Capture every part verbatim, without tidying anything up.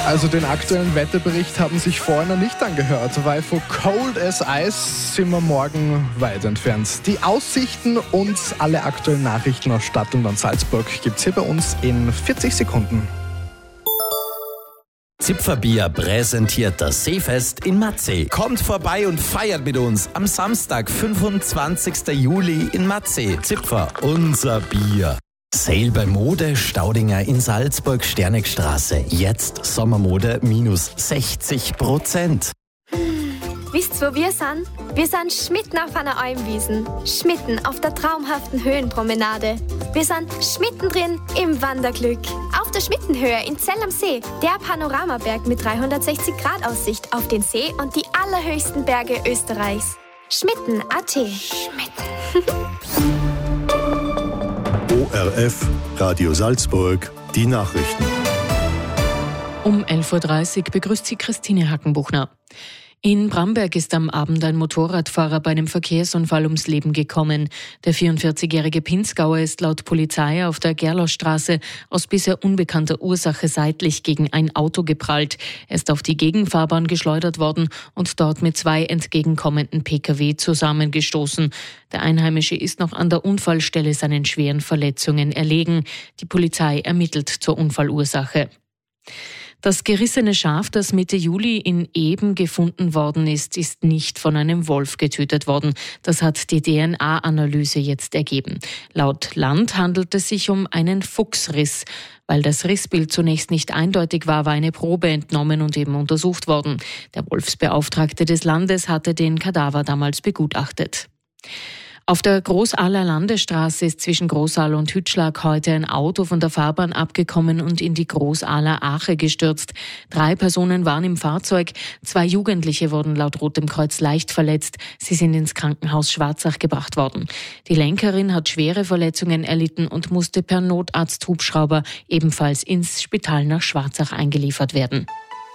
Also den aktuellen Wetterbericht haben sich vorher noch nicht angehört, weil von Cold as Ice sind wir morgen weit entfernt. Die Aussichten und alle aktuellen Nachrichten aus Stadtland und Salzburg gibt's hier bei uns in vierzig Sekunden. Zipferbier präsentiert das Seefest in Matzeh. Kommt vorbei und feiert mit uns am Samstag, fünfundzwanzigsten Juli in Matzeh. Zipfer, unser Bier. Sale bei Mode Staudinger in Salzburg, Sternegstraße. Jetzt Sommermode minus sechzig Prozent. Wisst ihr, wo wir sind? Wir sind schmitten auf einer Almwiesen, schmitten auf der traumhaften Höhenpromenade. Wir sind schmitten drin im Wanderglück. Auf der Schmittenhöhe in Zell am See, der Panoramaberg mit dreihundertsechzig Grad Aussicht auf den See und die allerhöchsten Berge Österreichs. Schmitten punkt a t. Schmitten. O R F, Radio Salzburg, die Nachrichten. Um elf Uhr dreißig begrüßt sie Christine Hackenbuchner. In Bramberg ist am Abend ein Motorradfahrer bei einem Verkehrsunfall ums Leben gekommen. Der vierundvierzigjährige Pinzgauer ist laut Polizei auf der Gerloschstraße aus bisher unbekannter Ursache seitlich gegen ein Auto geprallt. Er ist auf die Gegenfahrbahn geschleudert worden und dort mit zwei entgegenkommenden Pkw zusammengestoßen. Der Einheimische ist noch an der Unfallstelle seinen schweren Verletzungen erlegen. Die Polizei ermittelt zur Unfallursache. Das gerissene Schaf, das Mitte Juli in Eben gefunden worden ist, ist nicht von einem Wolf getötet worden. Das hat die D N A-Analyse jetzt ergeben. Laut Land handelt es sich um einen Fuchsriss. Weil das Rissbild zunächst nicht eindeutig war, war eine Probe entnommen und eben untersucht worden. Der Wolfsbeauftragte des Landes hatte den Kadaver damals begutachtet. Auf der Großahler Landesstraße ist zwischen Großaal und Hütschlag heute ein Auto von der Fahrbahn abgekommen und in die Großahler Ache gestürzt. Drei Personen waren im Fahrzeug. Zwei Jugendliche wurden laut Rotem Kreuz leicht verletzt. Sie sind ins Krankenhaus Schwarzach gebracht worden. Die Lenkerin hat schwere Verletzungen erlitten und musste per Notarzt-Hubschrauber ebenfalls ins Spital nach Schwarzach eingeliefert werden.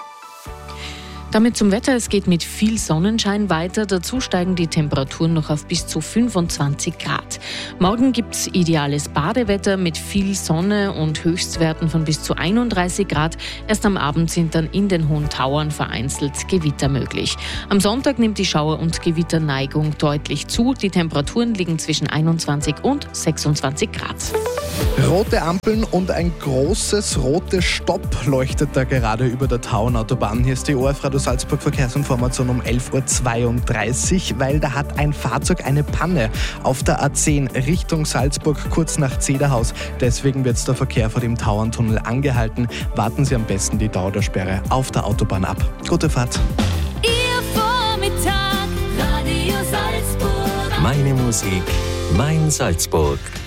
Damit zum Wetter. Es geht mit viel Sonnenschein weiter. Dazu steigen die Temperaturen noch auf bis zu fünfundzwanzig Grad. Morgen gibt's ideales Badewetter mit viel Sonne und Höchstwerten von bis zu einunddreißig Grad. Erst am Abend sind dann in den Hohen Tauern vereinzelt Gewitter möglich. Am Sonntag nimmt die Schauer- und Gewitterneigung deutlich zu. Die Temperaturen liegen zwischen einundzwanzig und sechsundzwanzig Grad. Rote Ampeln und ein großes rotes Stopp leuchtet da gerade über der Tauernautobahn. Hier ist die O R F Radio Salzburg Verkehrsinformation um elf Uhr zweiunddreißig, weil da hat ein Fahrzeug eine Panne auf der A zehn Richtung Salzburg kurz nach Zederhaus. Deswegen wird der Verkehr vor dem Tauerntunnel angehalten. Warten Sie am besten die Dauer der Sperre auf der Autobahn ab. Gute Fahrt. Ihr Vormittag, Radio Salzburg. Meine Musik, mein Salzburg.